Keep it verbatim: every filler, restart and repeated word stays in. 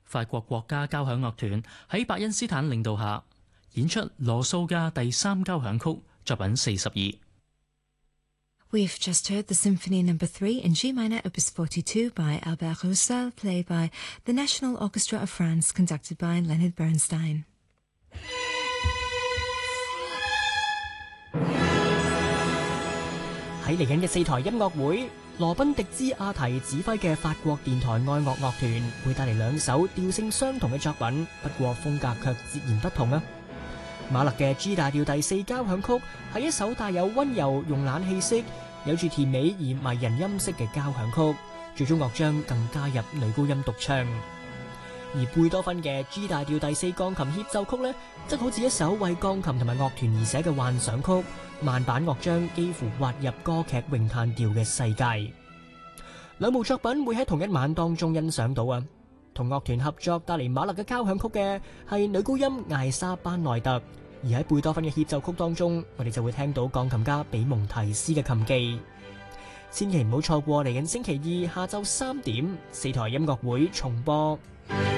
法國國家交響樂團喺伯恩斯坦領導下演出羅素嘅第三交響曲作品四十二。 We've just heard the Symphony Number Three in G minor, Opus forty-two by Albert Roussel, played by the National Orchestra of France, conducted by Leonard Bernstein. 喺嚟緊嘅四台音樂會，羅賓迪茲阿提指揮嘅法國電台愛樂樂團會帶嚟兩首調性相同嘅作品，不過風格卻截然不同啊！馬勒嘅 G 大調第四交響曲係一首帶有溫柔慵懶氣息、有住甜美而迷人音色嘅交響曲，最終樂章更加入女高音獨唱。而貝多芬嘅 G 大調第四鋼琴協奏曲呢，則好似一首為鋼琴同埋樂團而寫嘅幻想曲，慢板樂章幾乎滑入歌劇詠嘆調嘅世界。兩部作品會喺同一晚當中欣賞到啊！同樂團合作帶嚟馬勒嘅交響曲嘅係女高音艾莎班內特，而喺貝多芬嘅協奏曲當中，我哋就會聽到鋼琴家比蒙提斯嘅琴技。千祈唔好錯過嚟緊星期二下晝三點四台音樂會重播。